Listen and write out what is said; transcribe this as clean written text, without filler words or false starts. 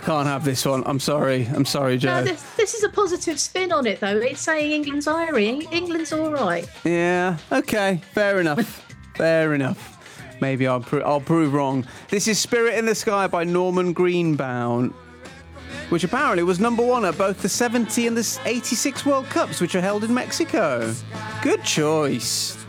can't have this one. I'm sorry, Joe. No, this is a positive spin on it, though. It's saying England's irie. England's all right. Yeah, okay, fair enough. Fair enough. Maybe I'll prove wrong. This is Spirit in the Sky by Norman Greenbaum, which apparently was number one at both the 70 and the 86 World Cups, which are held in Mexico. Good choice.